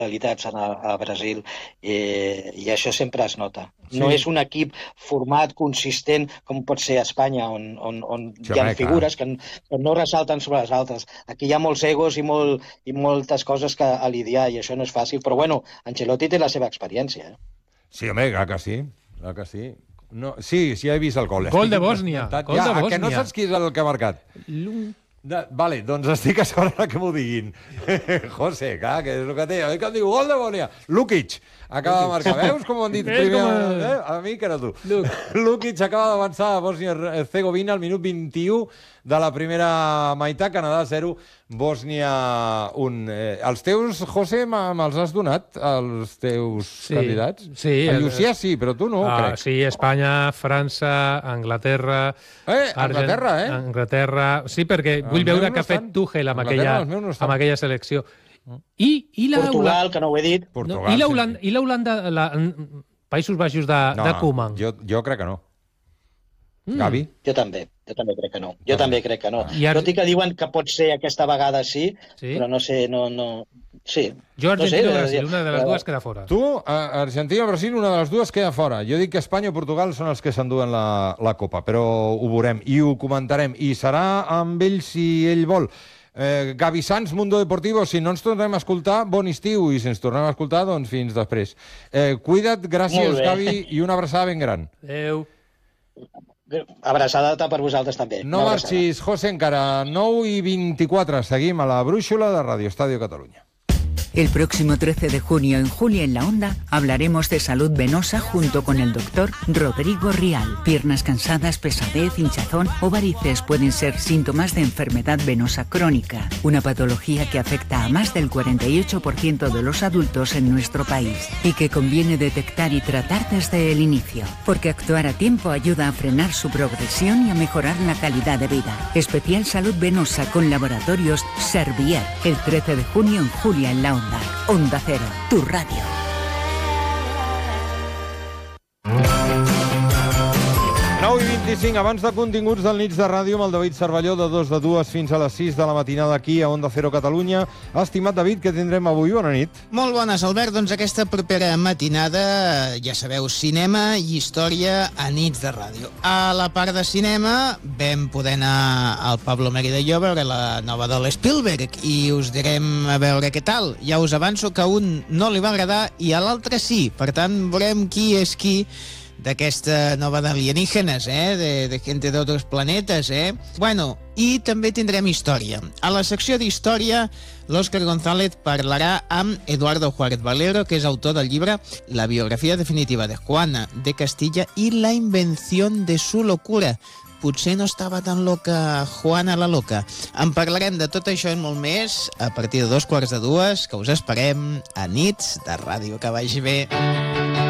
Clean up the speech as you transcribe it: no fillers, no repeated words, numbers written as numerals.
realitats a Brasil, i això sempre es nota. No és un equip format, consistent, com pot ser a Espanya, on hi ha figures que no ressalten sobre les altres. Aquí hi ha molts egos i moltes coses a lidiar, i això no és fàcil. Però, bueno, Ancelotti té la seva experiència. Sí, home, clar que sí. No, sí, he vist el gol. Gol de Bòsnia. Que no saps qui és el que ha marcat? Vale, doncs estic a sobre que m'ho diguin. José, clar, que és el que té. Que em diu, gol de Bòsnia. Lukic acaba de marcar. Veus com ho han dit primer? A mi que era tu. Lukic acaba d'avançar a Bòsnia-Hercegovina al minut 21 de la primera meitat. Canadà 0, Bòsnia 1. Els teus, José, me'ls has donat, els teus candidats? Sí. A Llucià sí, però tu no, crec. Sí, Espanya, França, Anglaterra... Anglaterra, Anglaterra, sí, perquè vull veure què ha fet Tuchel amb aquella selecció. Portugal, que no ho he dit. I l'Holanda, Països Baixos de Koeman? Jo crec que no. Gavi? Jo també crec que no. Tot i que diuen que pot ser aquesta vegada sí, però no sé, Sí. Jo, Argentina o Brasil, una de les dues queda fora. Tu, Argentina o Brasil, una de les dues queda fora. Jo dic que Espanya o Portugal són els que s'enduen la Copa, però ho veurem i ho comentarem. I serà amb ell si ell vol. Gavi Sanz, Mundo Deportivo, si no ens tornem a escoltar, bon estiu, i si ens tornem a escoltar, doncs fins després. Cuida't, gràcies, Gavi, i una abraçada ben gran. Adéu. Abraçada per vosaltres també. No marxis, José, encara 9:24. Seguim a la brúixola de Radio Estadio Catalunya. El próximo 13 de junio en Julia en la Onda hablaremos de salud venosa junto con el doctor Rodrigo Rial. Piernas cansadas, pesadez, hinchazón o varices pueden ser síntomas de enfermedad venosa crónica, una patología que afecta a más del 48% de los adultos en nuestro país y que conviene detectar y tratar desde el inicio, porque actuar a tiempo ayuda a frenar su progresión y a mejorar la calidad de vida. Especial salud venosa con laboratorios Servier, el 13 de junio en Julia en la Onda. Onda Cero, tu ràdio. I 25, abans de continguts del Nits de Ràdio amb el David Cervelló de 2 de 2 fins a les 6 de la matinada aquí a Onda Cero Catalunya. Estimat David, què tindrem avui? Bona nit. Molt bones, Albert. Doncs aquesta propera matinada, ja sabeu, cinema i història a Nits de Ràdio. A la part de cinema vam poder anar al Pablo Mérida i jo a veure la nova de l'Spielberg i us direm a veure què tal. Ja us avanço que a un no li va agradar i a l'altre sí. Per tant, veurem qui és qui d'aquesta nova d'alienígenes, de gente d'altres planetes, Bueno, i també tindrem història. A la secció d'història, l'Òscar González parlarà amb Eduardo Juárez Valero, que és autor del llibre La biografia definitiva de Juana de Castilla i la invenció de su locura. Potser no estava tan loca Juana la loca. En parlarem de tot això i molt més a partir de 2:15, que us esperem a Nits de Ràdio. Que vagi bé.